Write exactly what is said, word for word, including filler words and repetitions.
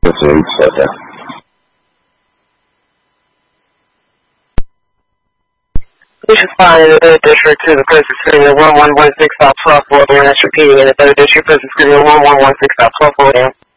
This is Lisa. You should find in the third district to the prison screening one one one six South twelve Florida. That's repeating in the third district prison screening one one one six South twelve Florida.